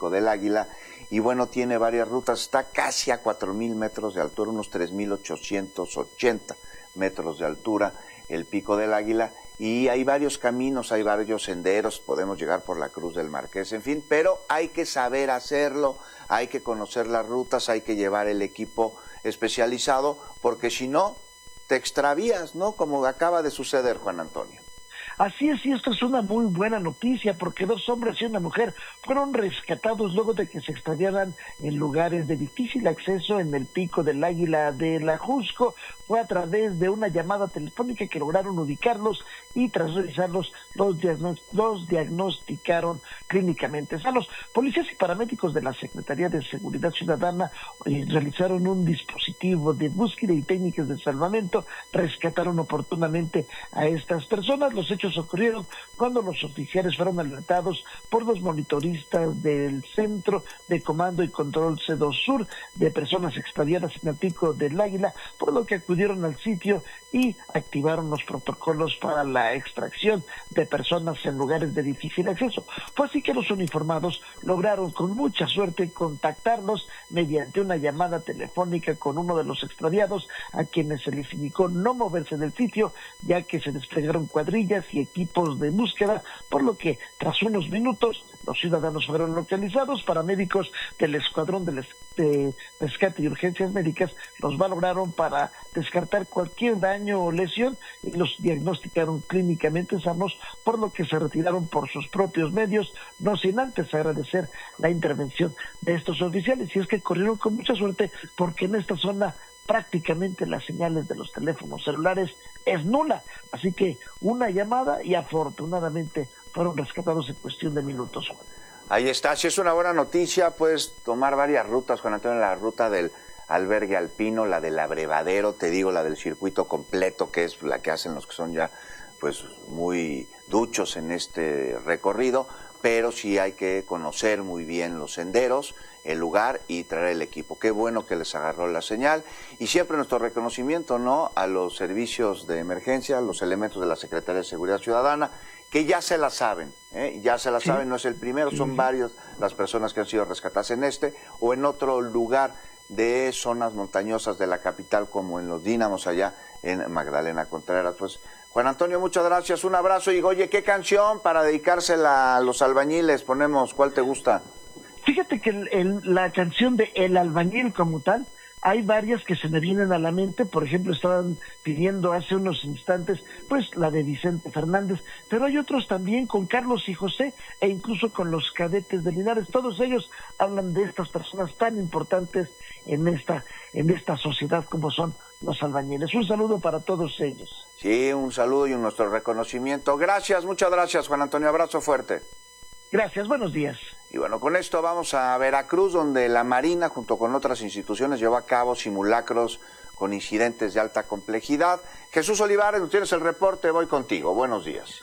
Pico del Águila, y bueno, tiene varias rutas, está casi a 4,000 metros de altura, unos 3,880 metros de altura el Pico del Águila, y hay varios caminos, hay varios senderos, podemos llegar por la Cruz del Marqués, en fin, pero hay que saber hacerlo, hay que conocer las rutas, hay que llevar el equipo especializado, porque si no, te extravías, ¿no? Como acaba de suceder, Juan Antonio. Así es, y esto es una muy buena noticia porque 2 hombres y una mujer fueron rescatados luego de que se extraviaran en lugares de difícil acceso en el Pico del Águila de la Jusco. Fue a través de una llamada telefónica que lograron ubicarlos y tras revisarlos los diagnosticaron clínicamente sanos. Policías y paramédicos de la Secretaría de Seguridad Ciudadana realizaron un dispositivo de búsqueda y técnicas de salvamento, rescataron oportunamente a estas personas. Los hechos ocurrieron cuando los oficiales fueron alertados por los monitoristas del Centro de Comando y Control C2 Sur de personas extraviadas en el Pico del Águila, por lo que acudieron al sitio y activaron los protocolos para la extracción de personas en lugares de difícil acceso. Fue así que los uniformados lograron con mucha suerte contactarlos mediante una llamada telefónica con uno de los extraviados, a quienes se les indicó no moverse del sitio, ya que se desplegaron cuadrillas y equipos de búsqueda, por lo que tras unos minutos los ciudadanos fueron localizados. Paramédicos del Escuadrón de Rescate y Urgencias Médicas los valoraron para descartar cualquier daño o lesión y los diagnosticaron clínicamente sanos, por lo que se retiraron por sus propios medios, no sin antes agradecer la intervención de estos oficiales. Y es que corrieron con mucha suerte porque en esta zona prácticamente las señales de los teléfonos celulares es nula, así que una llamada y afortunadamente fueron rescatados en cuestión de minutos. Ahí está, si es una buena noticia, puedes tomar varias rutas, Juan Antonio, la ruta del albergue alpino, la del abrevadero, te digo, la del circuito completo, que es la que hacen los que son ya pues muy duchos en este recorrido, pero sí hay que conocer muy bien los senderos, el lugar y traer el equipo. Qué bueno que les agarró la señal, y siempre nuestro reconocimiento, ¿no?, a los servicios de emergencia, los elementos de la Secretaría de Seguridad Ciudadana, que ya se la saben, ya se la saben, no es el primero, son varios las personas que han sido rescatadas en este o en otro lugar de zonas montañosas de la capital, como en Los Dínamos, allá en Magdalena Contreras. Pues, Juan Antonio, muchas gracias, un abrazo, y oye, ¿qué canción para dedicársela a los albañiles ponemos? ¿Cuál te gusta? Fíjate que la canción de El Albañil como tal, hay varias que se me vienen a la mente. Por ejemplo, estaban pidiendo hace unos instantes pues la de Vicente Fernández, pero hay otros también con Carlos y José e incluso con los Cadetes de Linares. Todos ellos hablan de estas personas tan importantes en esta sociedad como son los albañiles. Un saludo para todos ellos. Sí, un saludo y nuestro reconocimiento. Gracias, muchas gracias, Juan Antonio, abrazo fuerte. Gracias, buenos días. Y bueno, con esto vamos a Veracruz, donde la Marina, junto con otras instituciones, llevó a cabo simulacros con incidentes de alta complejidad. Jesús Olivares, tienes el reporte, voy contigo. Buenos días.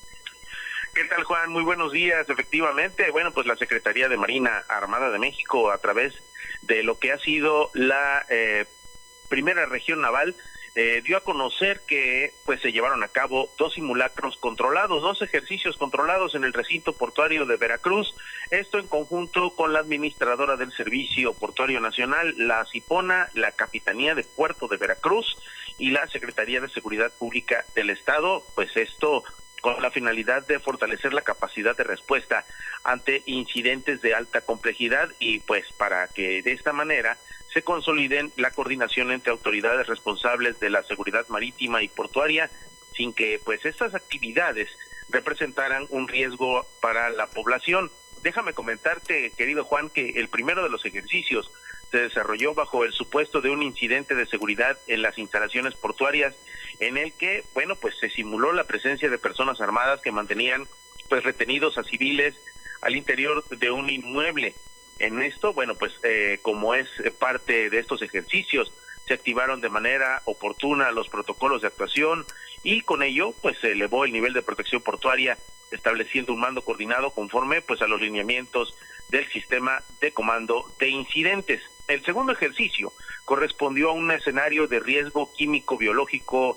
¿Qué tal, Juan? Muy buenos días. Efectivamente, bueno, pues la Secretaría de Marina Armada de México, a través de lo que ha sido la primera región naval, dio a conocer que pues se llevaron a cabo 2 simulacros controlados, 2 ejercicios controlados en el recinto portuario de Veracruz, esto en conjunto con la administradora del Servicio Portuario Nacional, la CIPONA, la Capitanía de Puerto de Veracruz y la Secretaría de Seguridad Pública del Estado, pues esto con la finalidad de fortalecer la capacidad de respuesta ante incidentes de alta complejidad y pues para que de esta manera se consoliden la coordinación entre autoridades responsables de la seguridad marítima y portuaria, sin que pues estas actividades representaran un riesgo para la población. Déjame comentarte, querido Juan, que el primero de los ejercicios se desarrolló bajo el supuesto de un incidente de seguridad en las instalaciones portuarias, en el que, bueno, pues se simuló la presencia de personas armadas que mantenían pues retenidos a civiles al interior de un inmueble. En esto, bueno, pues como es parte de estos ejercicios, se activaron de manera oportuna los protocolos de actuación y con ello pues se elevó el nivel de protección portuaria, estableciendo un mando coordinado conforme pues a los lineamientos del sistema de comando de incidentes. El segundo ejercicio correspondió a un escenario de riesgo químico-biológico,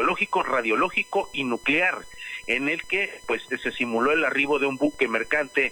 radiológico y nuclear, en el que pues se simuló el arribo de un buque mercante